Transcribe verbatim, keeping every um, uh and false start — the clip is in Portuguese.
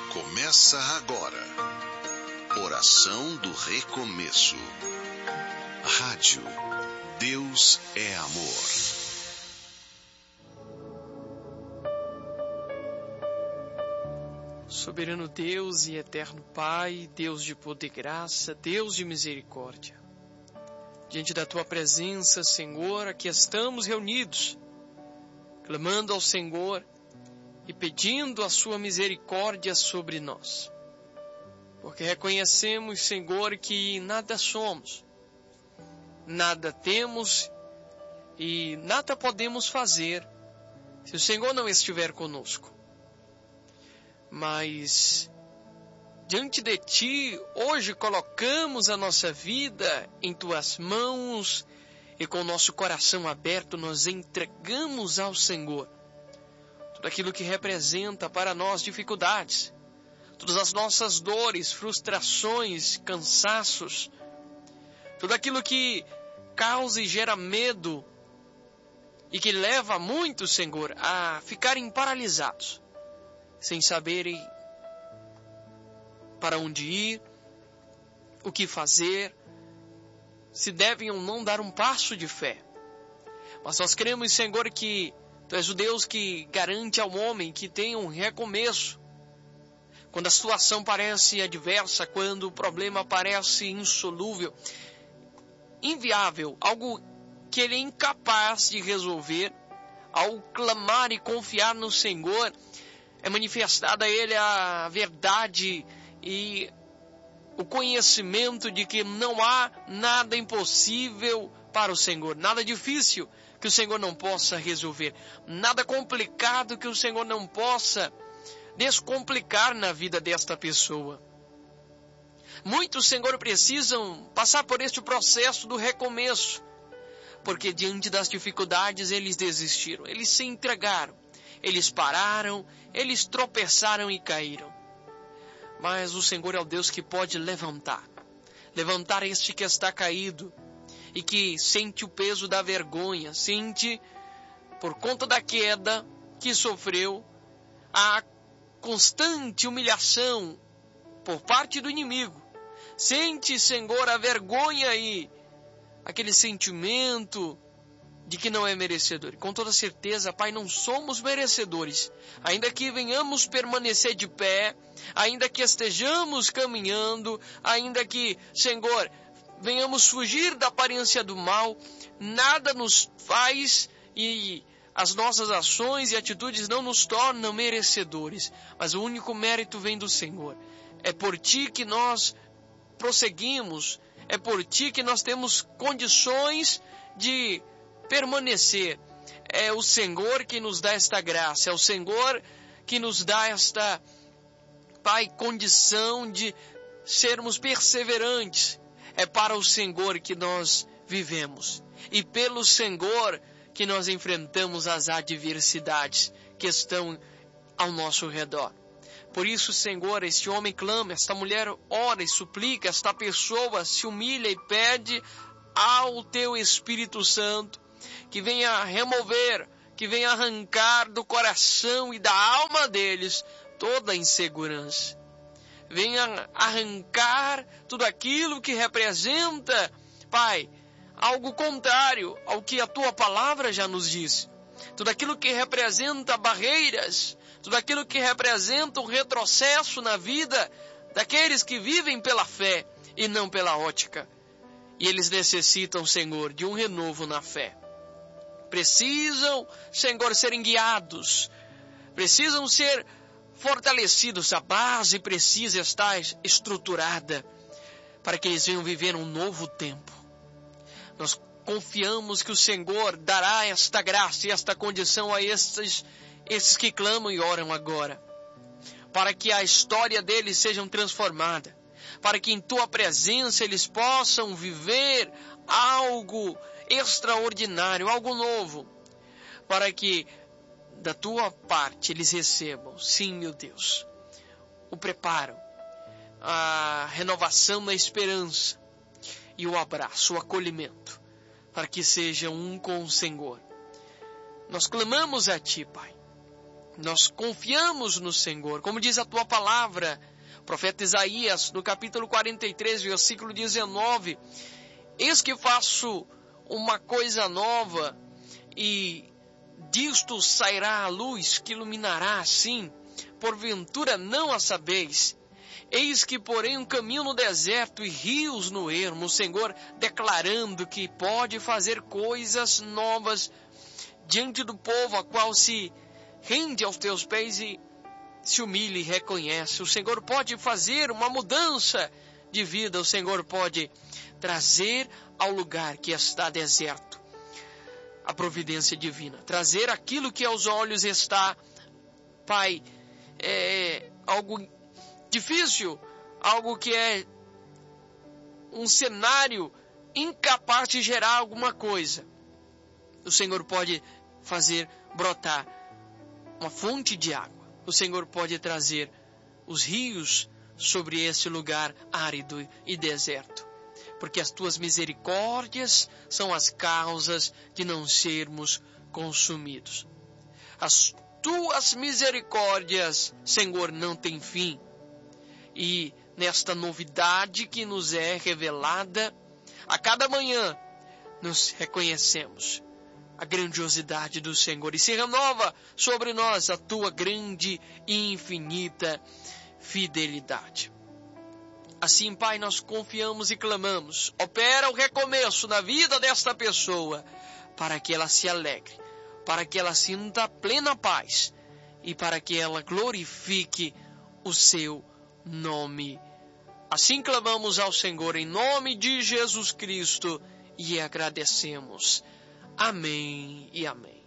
Começa agora. Oração do Recomeço. Rádio Deus é Amor. Soberano Deus e eterno Pai, Deus de poder e graça, Deus de misericórdia. Diante da Tua presença, Senhor, aqui estamos reunidos, clamando ao Senhor e pedindo a Sua misericórdia sobre nós. Porque reconhecemos, Senhor, que nada somos, nada temos e nada podemos fazer se o Senhor não estiver conosco. Mas, diante de Ti, hoje colocamos a nossa vida em Tuas mãos e com o nosso coração aberto nós entregamos ao Senhor tudo aquilo que representa para nós dificuldades, todas as nossas dores, frustrações, cansaços, tudo aquilo que causa e gera medo e que leva muitos, Senhor, a ficarem paralisados, sem saberem para onde ir, o que fazer, se devem ou não dar um passo de fé. Mas nós cremos, Senhor, que Tu és o Deus que garante ao homem que tenha um recomeço. Quando a situação parece adversa, quando o problema parece insolúvel, inviável, algo que ele é incapaz de resolver, ao clamar e confiar no Senhor, é manifestada a ele a verdade e o conhecimento de que não há nada impossível para o Senhor, nada difícil que o Senhor não possa resolver, nada complicado que o Senhor não possa descomplicar na vida desta pessoa. Muitos, Senhor, precisam passar por este processo do recomeço, porque diante das dificuldades eles desistiram, eles se entregaram, eles pararam, eles tropeçaram e caíram. Mas o Senhor é o Deus que pode levantar, levantar este que está caído e que sente o peso da vergonha, sente, por conta da queda que sofreu, a constante humilhação por parte do inimigo. Sente, Senhor, a vergonha e aquele sentimento de que não é merecedor. Com toda certeza, Pai, não somos merecedores. Ainda que venhamos permanecer de pé, ainda que estejamos caminhando, ainda que, Senhor, venhamos fugir da aparência do mal, nada nos faz e as nossas ações e atitudes não nos tornam merecedores. Mas o único mérito vem do Senhor. É por Ti que nós prosseguimos, é por Ti que nós temos condições de permanecer. É o Senhor que nos dá esta graça, é o Senhor que nos dá esta, Pai, condição de sermos perseverantes. É para o Senhor que nós vivemos e pelo Senhor que nós enfrentamos as adversidades que estão ao nosso redor. Por isso, Senhor, este homem clama, esta mulher ora e suplica, esta pessoa se humilha e pede ao Teu Espírito Santo que venha remover, que venha arrancar do coração e da alma deles toda a insegurança. Venha arrancar tudo aquilo que representa, Pai, algo contrário ao que a Tua palavra já nos disse. Tudo aquilo que representa barreiras, tudo aquilo que representa um retrocesso na vida daqueles que vivem pela fé e não pela ótica. E eles necessitam, Senhor, de um renovo na fé. Precisam, Senhor, serem guiados, precisam ser fortalecidos, a base precisa estar estruturada para que eles venham viver um novo tempo. Nós confiamos que o Senhor dará esta graça e esta condição a estes, esses que clamam e oram agora, para que a história deles seja transformada, para que em Tua presença eles possam viver algo extraordinário, algo novo, para que da Tua parte eles recebam, sim, meu Deus, o preparo, a renovação na esperança e o abraço, o acolhimento, para que sejam um com o Senhor. Nós clamamos a Ti, Pai, Nós confiamos no Senhor, como diz a tua palavra, profeta Isaías, no capítulo quarenta e três, versículo dezenove, eis que faço uma coisa nova, e disto sairá a luz que iluminará assim, porventura não a sabeis. Eis que porém um caminho no deserto e rios no ermo, o Senhor declarando que pode fazer coisas novas diante do povo, a qual se rende aos teus pés e se humilha e reconhece. O Senhor pode fazer uma mudança de vida, o Senhor pode trazer ao lugar que está deserto a providência divina, trazer aquilo que aos olhos está, Pai, é algo difícil, algo que é um cenário incapaz de gerar alguma coisa. O Senhor pode fazer brotar uma fonte de água. O Senhor pode trazer os rios sobre esse lugar árido e deserto. Porque as tuas misericórdias são as causas de não sermos consumidos. As tuas misericórdias, Senhor, não têm fim. E nesta novidade que nos é revelada, a cada manhã nos reconhecemos a grandiosidade do Senhor, e se renova sobre nós a tua grande e infinita fidelidade. Assim, Pai, nós confiamos e clamamos. Opera o recomeço na vida desta pessoa, para que ela se alegre, para que ela sinta plena paz e para que ela glorifique o seu nome. Assim clamamos ao Senhor em nome de Jesus Cristo e agradecemos. Amém e amém.